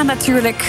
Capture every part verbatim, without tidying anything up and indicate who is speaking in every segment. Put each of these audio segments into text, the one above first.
Speaker 1: gaan natuurlijk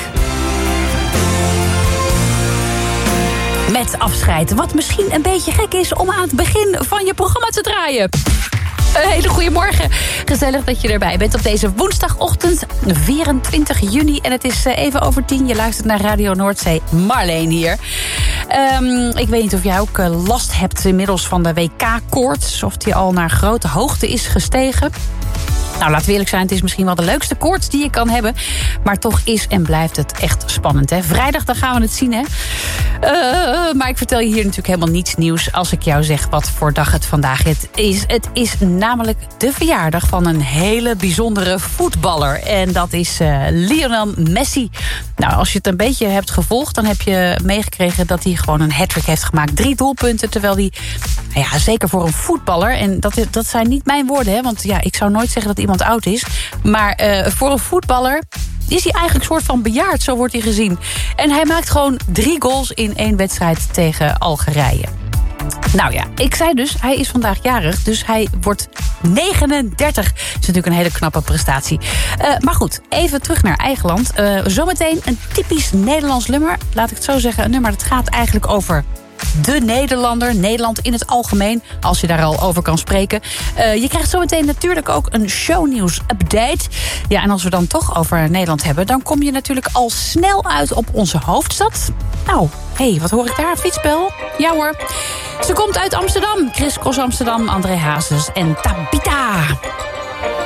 Speaker 1: met afscheid. Wat misschien een beetje gek is om aan het begin van je programma te draaien. Een hele goede morgen. Gezellig dat je erbij bent op deze woensdagochtend vierentwintig juni. En het is even over tien. Je luistert naar Radio Noordzee. Marleen hier. Um, ik weet niet of jij ook last hebt inmiddels van de W K-koorts. Of die al naar grote hoogte is gestegen. Nou, laten we eerlijk zijn, het is misschien wel de leukste koorts die je kan hebben. Maar toch is en blijft het echt spannend, hè? Vrijdag, dan gaan we het zien, hè? Uh, maar ik vertel je hier natuurlijk helemaal niets nieuws als ik jou zeg wat voor dag het vandaag is. Het is namelijk de verjaardag van een hele bijzondere voetballer. En dat is uh, Lionel Messi. Nou, als je het een beetje hebt gevolgd, dan heb je meegekregen dat hij gewoon een hat-trick heeft gemaakt. Drie doelpunten, terwijl hij, nou ja, zeker voor een voetballer, en dat, dat zijn niet mijn woorden, hè? Want ja, ik zou nooit zeggen dat iemand oud is. Maar uh, voor een voetballer is hij eigenlijk een soort van bejaard, zo wordt hij gezien. En hij maakt gewoon drie goals in één wedstrijd tegen Algerije. Nou ja, ik zei dus, hij is vandaag jarig, dus hij wordt negenendertig. Dat is natuurlijk een hele knappe prestatie. Uh, maar goed, even terug naar eigen land. Uh, zometeen een typisch Nederlands nummer. Laat ik het zo zeggen, een nummer dat gaat eigenlijk over de Nederlander, Nederland in het algemeen, als je daar al over kan spreken. Uh, je krijgt zometeen natuurlijk ook een shownieuws-update. Ja, en als we dan toch over Nederland hebben, dan kom je natuurlijk al snel uit op onze hoofdstad. Nou, hé, hey, wat hoor ik daar? Fietsbel? Ja hoor. Ze komt uit Amsterdam. Chris Cross Amsterdam, André Hazes en Tabita.